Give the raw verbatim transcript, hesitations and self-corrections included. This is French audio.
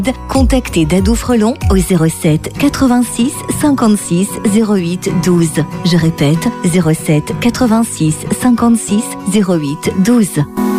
Contactez Dadou Frelon au zéro sept quatre-vingt-six cinquante-six zéro huit douze. Je répète, zéro sept quatre-vingt-six cinquante-six zéro huit douze.